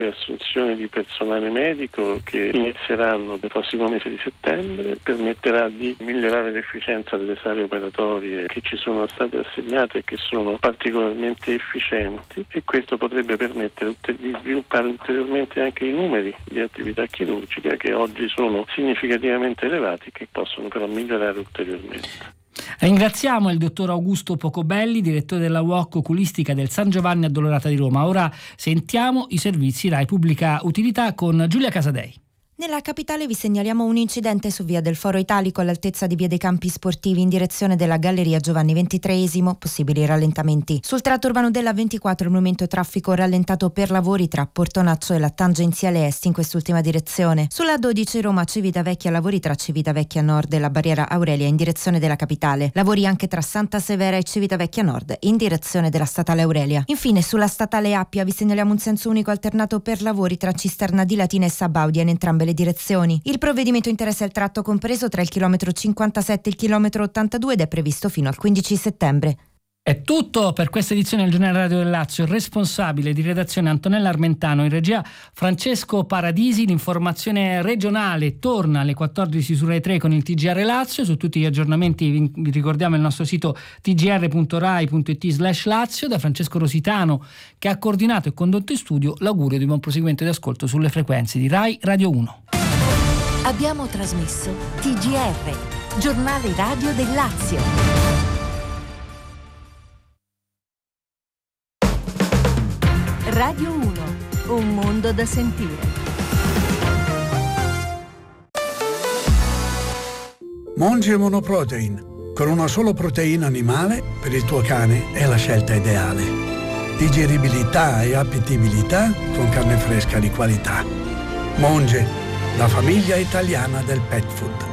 le assunzioni di personale medico che inizieranno nel prossimo mese di settembre permetterà di migliorare l'efficienza delle sale operatorie che ci sono state assegnate e che sono particolarmente efficienti, e questo potrebbe permettere di sviluppare ulteriormente anche i numeri di attività chirurgica che oggi sono significativamente elevati e che possono però migliorare ulteriormente. Ringraziamo il dottor Augusto Pocobelli, direttore della UOC Oculistica del San Giovanni Addolorata di Roma. Ora sentiamo i servizi Rai Pubblica Utilità con Giulia Casadei. Nella capitale vi segnaliamo un incidente su via del Foro Italico all'altezza di via dei Campi Sportivi in direzione della Galleria Giovanni XXIII, possibili rallentamenti. Sul tratto urbano della 24 il momento traffico rallentato per lavori tra Portonaccio e la tangenziale est in quest'ultima direzione. Sulla 12 Roma Civitavecchia lavori tra Civitavecchia Nord e la barriera Aurelia in direzione della capitale. Lavori anche tra Santa Severa e Civitavecchia Nord in direzione della statale Aurelia. Infine sulla statale Appia vi segnaliamo un senso unico alternato per lavori tra Cisterna di Latina e Sabaudia in entrambe le direzioni. Il provvedimento interessa il tratto compreso tra il chilometro 57 e il chilometro 82 ed è previsto fino al 15 settembre. È tutto per questa edizione del Giornale Radio del Lazio. Responsabile di redazione Antonella Armentano, in regia Francesco Paradisi. L'informazione regionale torna alle 14 su Rai 3 con il TGR Lazio. Su tutti gli aggiornamenti vi ricordiamo il nostro sito tgr.rai.it/Lazio. Da Francesco Rositano, che ha coordinato e condotto in studio, l'augurio di buon proseguimento di ascolto sulle frequenze di Rai Radio 1. Abbiamo trasmesso TGR, Giornale Radio del Lazio. Radio 1, un mondo da sentire. Monge Monoprotein, con una sola proteina animale per il tuo cane è la scelta ideale. Digeribilità e appetibilità con carne fresca di qualità. Monge, la famiglia italiana del pet food.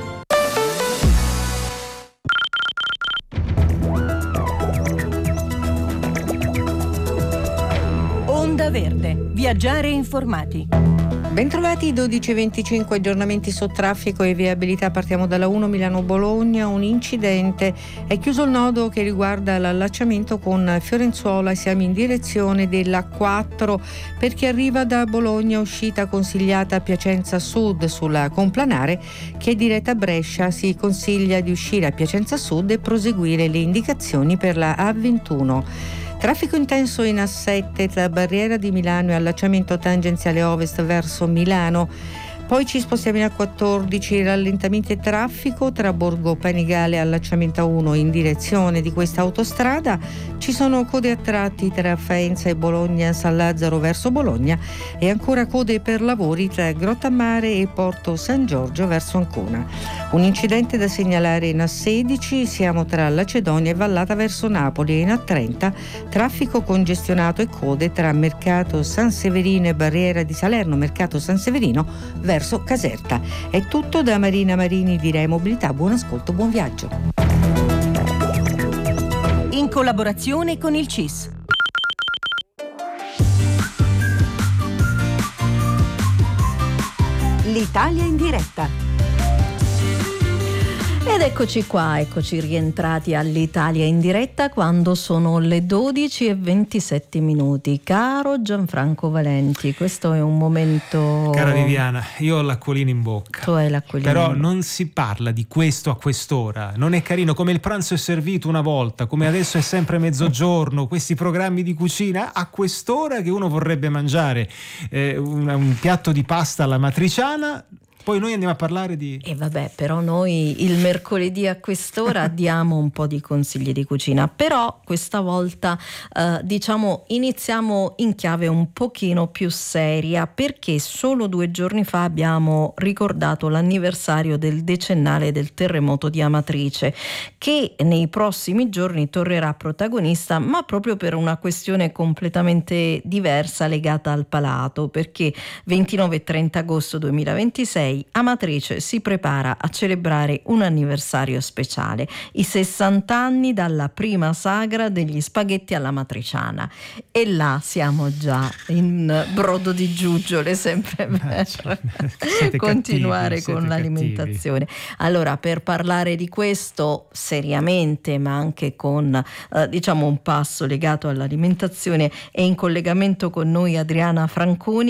Onda Verde, viaggiare informati. Bentrovati, 12:25 aggiornamenti su traffico e viabilità. Partiamo dalla 1 Milano-Bologna, un incidente, è chiuso il nodo che riguarda l'allacciamento con Fiorenzuola, siamo in direzione della 4 per chi arriva da Bologna, uscita consigliata a Piacenza Sud sulla Complanare, che è diretta a Brescia si consiglia di uscire a Piacenza Sud e proseguire le indicazioni per la A21. Traffico intenso in A7 tra Barriera di Milano e allacciamento tangenziale ovest verso Milano. Poi ci spostiamo in A14, rallentamenti e traffico tra Borgo Panigale e allacciamento A1 in direzione di questa autostrada. Ci sono code a tratti tra Faenza e Bologna, San Lazzaro verso Bologna, e ancora code per lavori tra Grottammare e Porto San Giorgio verso Ancona. Un incidente da segnalare in A16, siamo tra Lacedonia e Vallata verso Napoli, e in A30 traffico congestionato e code tra Mercato San Severino e Barriera di Salerno, Mercato San Severino verso Caserta. È tutto da Marina Marini di Rai Mobilità. Buon ascolto, buon viaggio. In collaborazione con il CIS. L'Italia in diretta. Ed eccoci qua, eccoci rientrati all'Italia in diretta quando sono le 12:27. Caro Gianfranco Valenti, questo è un momento... Cara Viviana, io ho l'acquolina in bocca. Tu hai l'acquolina. Però non si parla di questo a quest'ora, non è carino, come il pranzo è servito una volta, come adesso è sempre mezzogiorno, questi programmi di cucina a quest'ora che uno vorrebbe mangiare un piatto di pasta alla matriciana. Poi noi andiamo a parlare di... E vabbè, però noi il mercoledì a quest'ora diamo un po' di consigli di cucina, però questa volta iniziamo in chiave un pochino più seria, perché solo 2 giorni fa abbiamo ricordato l'anniversario del decennale del terremoto di Amatrice, che nei prossimi giorni tornerà protagonista, ma proprio per una questione completamente diversa legata al palato, perché 29 e 30 agosto 2026 Amatrice si prepara a celebrare un anniversario speciale, i 60 anni dalla prima sagra degli spaghetti alla matriciana, e là siamo già in brodo di giuggiole, sempre per continuare cattivi, con l'alimentazione. Allora, per parlare di questo seriamente, ma anche con un passo legato all'alimentazione, è in collegamento con noi Adriana Franconi,